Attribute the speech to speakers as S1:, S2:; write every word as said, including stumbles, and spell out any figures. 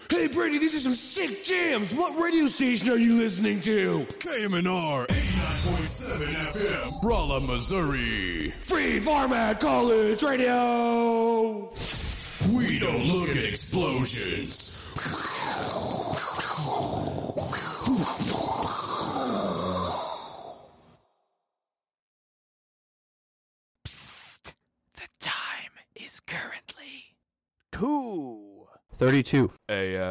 S1: Hey, Brady, these are some sick jams. What radio station are you listening to?
S2: K M N R eighty-nine point seven F M, Rolla, Missouri.
S1: Free Format College Radio.
S2: We don't look at explosions.
S3: Psst. The time is currently two
S4: thirty-two
S2: A M.